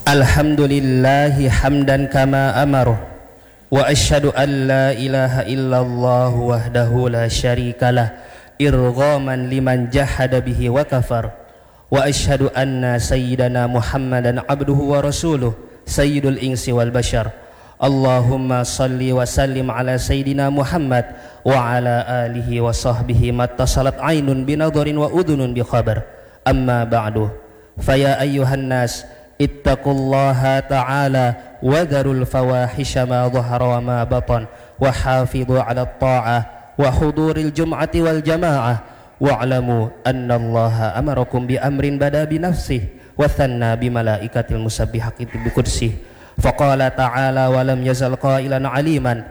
Alhamdulillahi hamdan kama amaruh. Wa asyhadu an la ilaha illallah wahdahu la syarikalah irghaman liman jahada bihi wa kafar. Wa asyhadu anna sayyidana Muhammadan abduhu wa rasuluh sayyidul insi wal bashar. Allahumma salli wa sallim ala sayyidina Muhammad wa ala alihi wa sahbihi mattasalat aynun binadharin wa udhunun bi khabar. Amma ba'du, faya ayyuhan nas ittaqullaha ta'ala wa dharul fawahisha ma dhahara wa ma batan wa hafidhu ala ta'ah wa huduril jum'ati wal jama'ah wa'lamu anna allaha amarakum bi amrin bada bi nafsihi wa thanna bi malaikatil musabbihati bi kursih. Faqala ta'ala wa lam yazal qailan aliman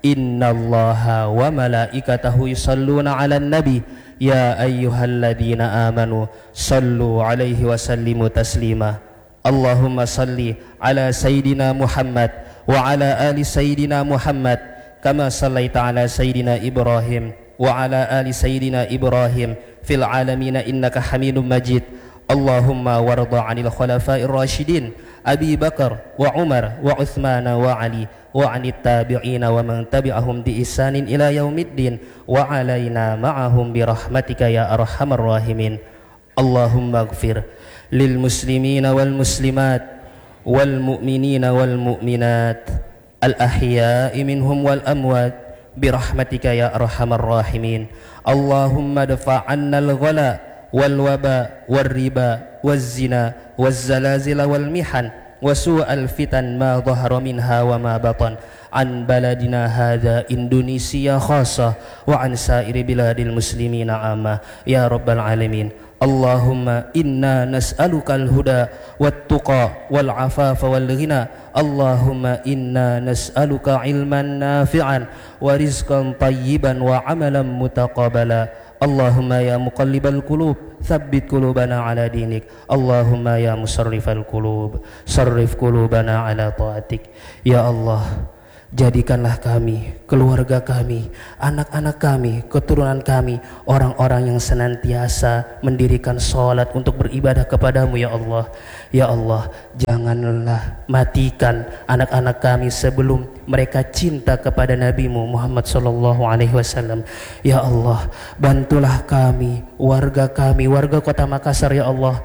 innallaha wa malaikatahu yusalluna 'alan nabi ya ayyuhalladzina amanu sallu 'alaihi wa sallimu taslima. Allahumma salli ala sayyidina Muhammad wa ala ali sayyidina Muhammad kama sallaita ala sayyidina Ibrahim wa ala ali sayyidina Ibrahim fil alamin innaka Hamidum Majid. Allahumma warda 'anil khulafa'ir rasyidin Abi Bakar wa Umar wa Uthman wa Ali wa 'anit tabi'in wa man tabi'ahum bi ihsanin ila yaumiddin wa 'alaina ma'ahum bi rahmatika ya arhamar rahimin. Allahumma ighfir lil muslimina wal muslimat wal mu'minina wal mu'minat al ahya'i minhum wal amwat bi rahmatika ya arhamar rahimin. Allahumma dafa' 'anna al ghala wal waba wal riba waz zina waz zalazil wal mihan wa su'al fitan ma dhahara minha wa ma batan an baladina hadha Indonesia khassa wa an sairi biladil muslimina amma ya rabbal alamin. Allahumma inna nas'alukal huda wat tuqa wal afafa wal ghina. Allahumma inna nas'aluka ilman nafi'an wa rizqan tayyiban wa amalan mutaqabbala. Allahumma ya muqallibal qulub tsabbit qulubana ala dinik. Allahumma ya musarrifal qulub sarrif qulubana ala taatik. Ya Allah, jadikanlah kami, keluarga kami, anak-anak kami, keturunan kami orang-orang yang senantiasa mendirikan sholat untuk beribadah kepadamu ya Allah. Ya Allah, janganlah matikan anak-anak kami sebelum mereka cinta kepada Nabi-Mu Muhammad sallallahu alaihi wasallam. Ya Allah, bantulah kami, warga kota Makassar ya Allah,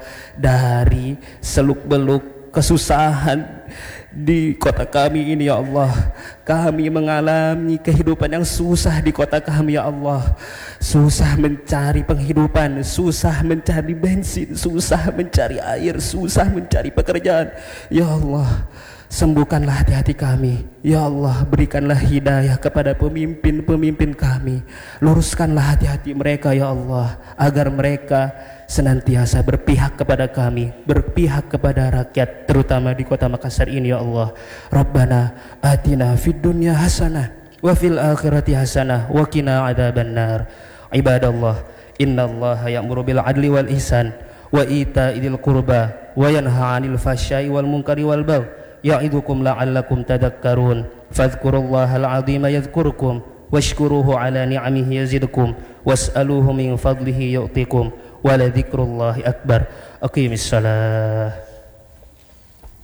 dari seluk-beluk kesusahan di kota kami ini ya Allah. Kami mengalami kehidupan yang susah di kota kami ya Allah. Susah mencari penghidupan, susah mencari bensin, susah mencari air, susah mencari pekerjaan. Ya Allah, sembuhkanlah hati-hati kami. Ya Allah, berikanlah hidayah kepada pemimpin-pemimpin kami. Luruskanlah hati-hati mereka ya Allah, agar mereka senantiasa berpihak kepada kami, berpihak kepada rakyat, terutama di kota Makassar ini ya Allah. Rabbana atina fid dunya hasanah wa fil akhirati hasanah wa qina adzabannar. Ibadallah, innallaha ya'muru bil adli wal ihsan wa ita'il qurba wa yanha 'anil fahsya'i wal munkari wal baghi ya'idukum la'allakum tadhakkarun. Fadhkurullahal 'azima yadhkurkum washkuruhu 'ala ni'amihi yazidkum was'aluhu min fadlihi yu'tikum wa la dzikrullahi akbar. Aqimis salah.